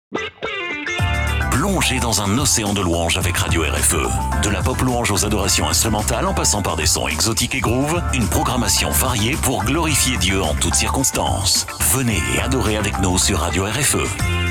Plongez dans un océan de louanges avec Radio RFE. De la pop louange aux adorations instrumentales en passant par des sons exotiques et groove, une programmation variée pour glorifier Dieu en toutes circonstances. Venez et adorez avec nous sur Radio RFE.